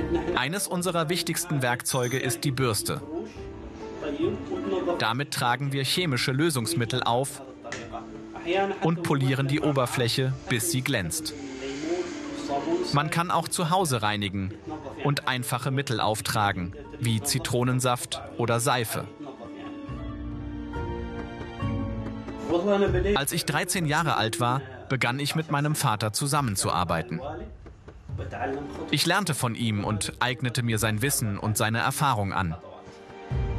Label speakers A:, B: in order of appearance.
A: Eines unserer wichtigsten Werkzeuge ist die Bürste. Damit tragen wir chemische Lösungsmittel auf und polieren die Oberfläche, bis sie glänzt. Man kann auch zu Hause reinigen und einfache Mittel auftragen, wie Zitronensaft oder Seife. Als ich 13 Jahre alt war, begann ich mit meinem Vater zusammenzuarbeiten. Ich lernte von ihm und eignete mir sein Wissen und seine Erfahrung an.